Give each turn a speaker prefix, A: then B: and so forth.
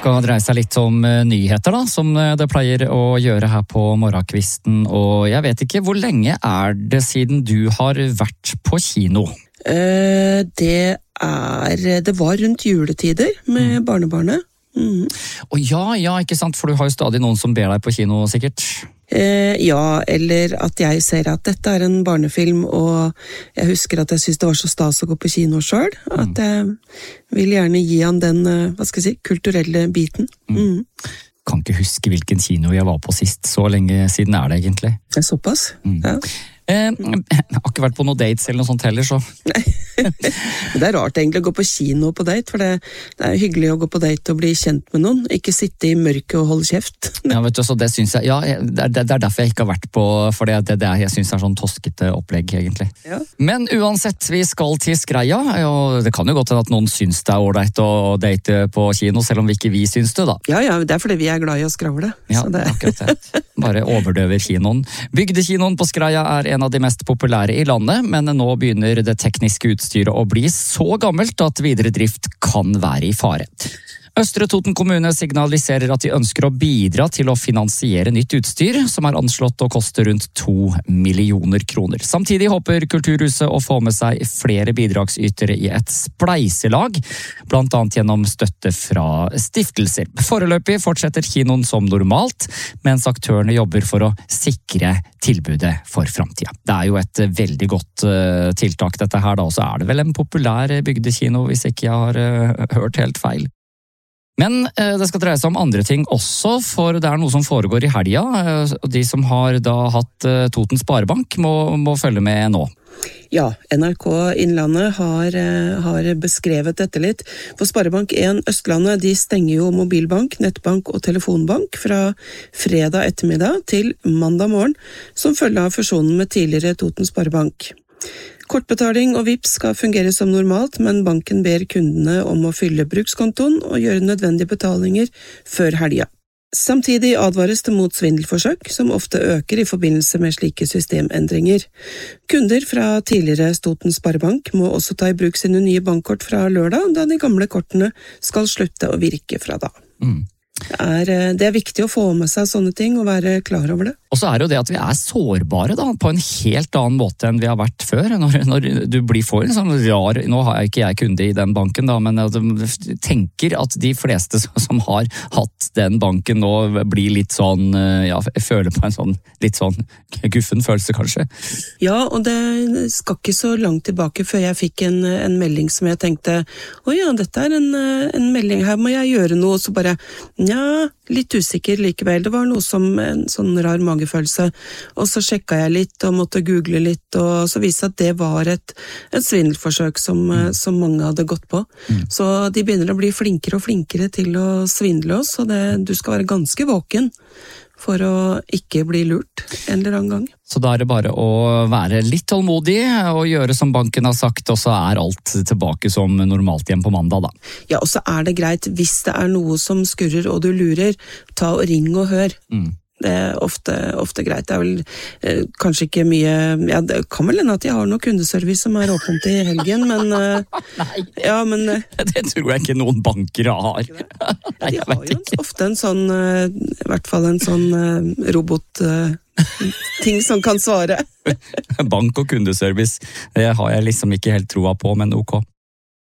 A: skal dreie seg litt om nyheter da, som det pleier å gjøre her på morgenkvisten. Og jeg vet ikke, hvor lenge er det siden du har vært på kino?
B: Det var rundt juletider med barnebarnet.
A: Og ja, ikke sant, for du har jo stadig noen som ber deg på kino, sikkert.
B: Ja, eller at jeg ser at dette er en barnefilm, og jeg husker at jeg synes det var så stas å gå på kino selv, at jeg vil gjerne gi han den, kulturelle biten.
A: Kan ikke huske hvilken kino jeg var på sist, så lenge siden er det egentlig.
B: Det er såpass, ja.
A: Jeg har ikke vært på noen dates eller noe sånt heller, så.
B: Det er rart egentlig å gå på kino på date, for det er hyggelig å gå på date og bli kjent med noen, ikke sitte i mørket og holde kjeft.
A: Ja, vet du, så det synes jeg, det er derfor jeg ikke har vært på, for det jeg synes er sånn toskete opplegg egentlig. Ja. Men uansett, vi skal til Skreia, og det kan jo godt hende at noen synes det er ordentlig å date på kino, selv om vi ikke synes det da.
B: Ja, det er fordi vi er glad i å skravle.
A: Ja, akkurat det. Bare overdøver kinoen. Bygdekinoen på Skreia er en av de mest populære i landet, men nå begynner det tekniske utstyret å bli så gammelt at videre drift kan være i fare. Østre Toten kommune signaliserer at de ønsker å bidra til å finansiere nytt utstyr, som er anslått å koste rundt 2 millioner kroner. Samtidig håper Kulturhuset å få med seg flere bidragsytere i et spleiselag, blant annet gjennom støtte fra stiftelser. Foreløpig fortsetter kinoen som normalt, mens aktørene jobber for å sikre tilbudet for fremtiden. Det er jo et veldig godt tiltak dette her da, og så er det vel en populær bygdekino, hvis ikke jeg har hørt helt feil. Men det skal dreie seg om andre ting også, for det er noe som foregår i helga. De som har da hatt Toten Sparebank må følge med nå.
B: Ja, NRK Innlandet har beskrevet dette litt. For Sparebank 1 Østlandet, de stenger jo mobilbank, nettbank og telefonbank fra fredag ettermiddag til mandag morgen, som følge av fusjonen med tidligere Toten Sparebank. Kortbetaling og Vipps skal fungere som normalt, men banken ber kundene om å fylle brukskontoen og gjøre nødvendige betalinger før helga. Samtidig advares det mot svindelforsøk, som ofte øker i forbindelse med slike systemendringer. Kunder fra tidligere Toten Sparebank må også ta i bruk sine nye bankkort fra lørdag, da de gamle kortene skal slutte å virke fra da. Det er viktig å få med seg sånne ting og være klar over det.
A: Og så er det jo det at vi er sårbare da, på en helt annen måte enn vi har vært før. Når du får en sånn rar, nå har ikke jeg kunde i den banken da, men jeg tenker at de fleste som har hatt den banken nå blir litt sånn, jeg føler på en sånn, litt sånn guffen følelse kanskje. Ja,
B: og det skal ikke så langt tilbake før jeg fikk en melding som jeg tenkte, dette er en melding, her må jeg gjøre noe, så bare, litt usikker likevel. Det var noe som en sånn rar magefølelse. Og så sjekket jeg litt og måtte google litt, og så viste at det var et svindelforsøk som mange hadde gått på. Så de begynner å bli flinkere og flinkere til å svindle oss, og du skal være ganske våken for å ikke bli lurt en eller annen gang.
A: Så da er det bare å være litt tålmodig og gjøre som banken har sagt, og så er alt tilbake som normalt igjen på mandag da.
B: Ja, og så er det greit, hvis det er noe som skurrer og du lurer, ta og ring og hør. Det er ofte greit. Det er vel kanskje ikke mye, det kan vel hende at jeg har noe kundeservice som er åpent i helgen, men
A: Nei, det tror jeg ikke noen banker har.
B: De har jo ofte en sånn, i hvert fall en sånn robot ting som kan svare.
A: Bank og kundeservice, det har jeg liksom ikke helt troa på, men ok.